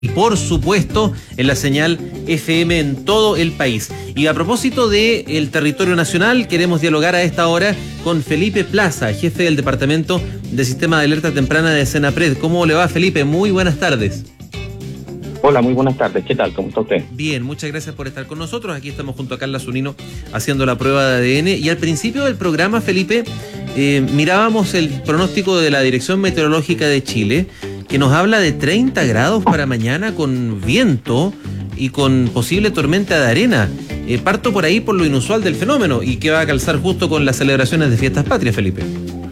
y por supuesto en la señal FM en todo el país. Y a propósito del territorio nacional, queremos dialogar a esta hora con Felipe Plaza, jefe del Departamento de Sistema de Alerta Temprana de Senapred. ¿Cómo le va, Felipe? Muy buenas tardes. Hola, muy buenas tardes. ¿Qué tal? ¿Cómo está usted? Bien, muchas gracias por estar con nosotros. Aquí estamos junto a Carla Zunino haciendo la prueba de ADN. Y al principio del programa, Felipe, mirábamos el pronóstico de la Dirección Meteorológica de Chile, que nos habla de 30 grados para mañana con viento y con posible tormenta de arena. Parto por ahí por lo inusual del fenómeno y que va a calzar justo con las celebraciones de Fiestas Patrias, Felipe.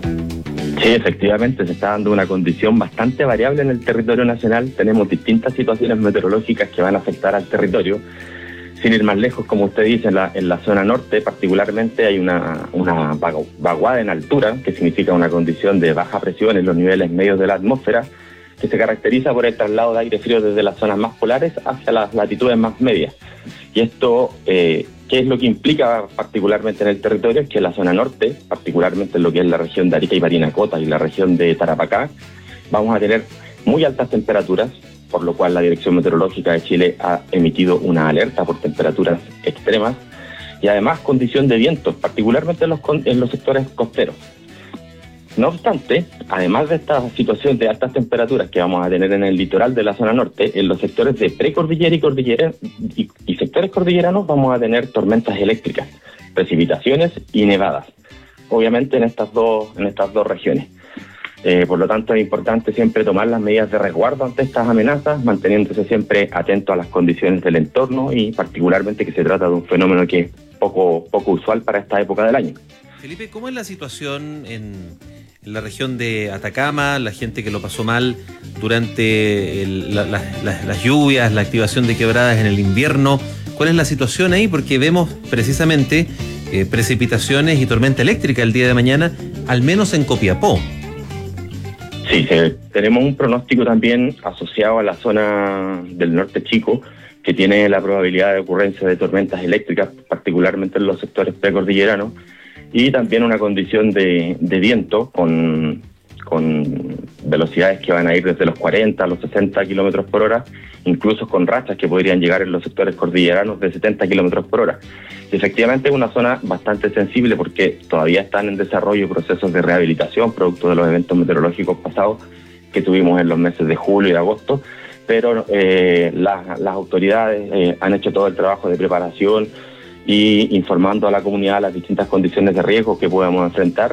Sí, efectivamente, se está dando una condición bastante variable en el territorio nacional. Tenemos distintas situaciones meteorológicas que van a afectar al territorio. Sin ir más lejos, como usted dice, en la zona norte particularmente hay una vaguada en altura, que significa una condición de baja presión en los niveles medios de la atmósfera, que se caracteriza por el traslado de aire frío desde las zonas más polares hacia las latitudes más medias. Y esto, ¿qué es lo que implica particularmente en el territorio? Es que la zona norte, particularmente en lo que es la región de Arica y Parinacota y la región de Tarapacá, vamos a tener muy altas temperaturas, por lo cual la Dirección Meteorológica de Chile ha emitido una alerta por temperaturas extremas y además condición de vientos, particularmente en los sectores costeros. No obstante, además de esta situación de altas temperaturas que vamos a tener en el litoral de la zona norte, en los sectores de precordillera y cordillera y sectores cordilleranos vamos a tener tormentas eléctricas, precipitaciones y nevadas, obviamente en estas dos regiones. Por lo tanto, es importante siempre tomar las medidas de resguardo ante estas amenazas, manteniéndose siempre atento a las condiciones del entorno y particularmente que se trata de un fenómeno que es poco usual para esta época del año. Felipe, ¿cómo es la situación en la región de Atacama, la gente que lo pasó mal durante las lluvias, la activación de quebradas en el invierno? ¿Cuál es la situación ahí? Porque vemos precisamente precipitaciones y tormenta eléctrica el día de mañana, al menos en Copiapó. Sí, tenemos un pronóstico también asociado a la zona del norte chico, que tiene la probabilidad de ocurrencia de tormentas eléctricas, particularmente en los sectores precordilleranos, y también una condición de viento con velocidades que van a ir desde los 40 a los 60 kilómetros por hora, incluso con rachas que podrían llegar en los sectores cordilleranos de 70 kilómetros por hora. Y efectivamente es una zona bastante sensible porque todavía están en desarrollo procesos de rehabilitación producto de los eventos meteorológicos pasados que tuvimos en los meses de julio y de agosto, pero las autoridades han hecho todo el trabajo de preparación y informando a la comunidad las distintas condiciones de riesgo que podemos enfrentar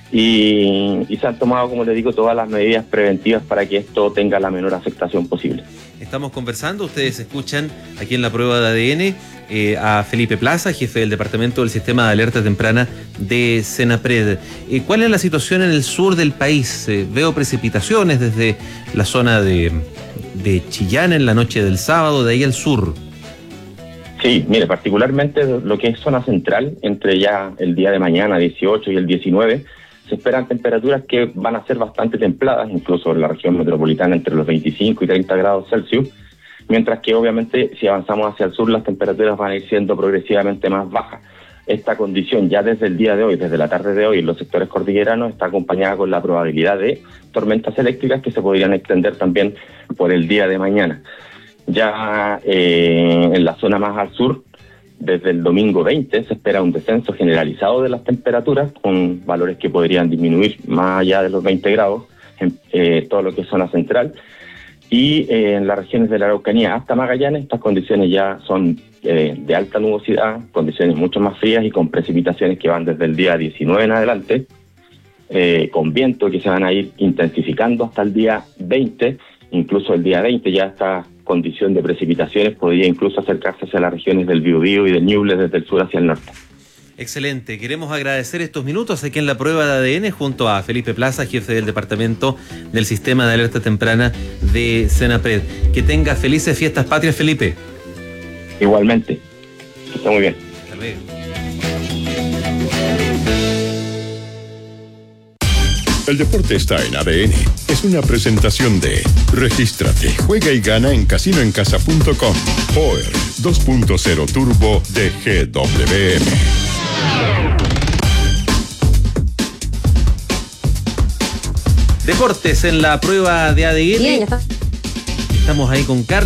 y se han tomado, como les digo, todas las medidas preventivas para que esto tenga la menor afectación posible. Estamos conversando, ustedes escuchan aquí en la prueba de ADN a Felipe Plaza, jefe del Departamento del Sistema de Alerta Temprana de Senapred. ¿Cuál es la situación en el sur del país? Veo precipitaciones desde la zona de Chillán en la noche del sábado, de ahí al sur. Sí, mire, particularmente lo que es zona central, entre ya el día de mañana, 18 y el 19, se esperan temperaturas que van a ser bastante templadas, incluso en la región metropolitana entre los 25 y 30 grados Celsius, mientras que obviamente si avanzamos hacia el sur las temperaturas van a ir siendo progresivamente más bajas. Esta condición ya desde el día de hoy, desde la tarde de hoy en los sectores cordilleranos, está acompañada con la probabilidad de tormentas eléctricas que se podrían extender también por el día de mañana. Ya en la zona más al sur, desde el domingo 20, se espera un descenso generalizado de las temperaturas, con valores que podrían disminuir más allá de los 20 grados en todo lo que es zona central. Y en las regiones de la Araucanía hasta Magallanes, estas condiciones ya son de alta nubosidad, condiciones mucho más frías y con precipitaciones que van desde el día 19 en adelante, con viento que se van a ir intensificando hasta el día 20, incluso el día 20 ya esta condición de precipitaciones podría incluso acercarse hacia las regiones del Biobío y del Ñuble desde el sur hacia el norte. Excelente, queremos agradecer estos minutos aquí en la prueba de ADN junto a Felipe Plaza, jefe del Departamento del Sistema de Alerta Temprana de Senapred. Que tenga felices Fiestas Patrias, Felipe. Igualmente, que esté muy bien. Hasta luego. El deporte está en ADN. Es una presentación de Regístrate, juega y gana en casinoencasa.com. Power 2.0 Turbo de GWM. Deportes en la prueba de ADN. Bien, ya está. Estamos ahí con Carla.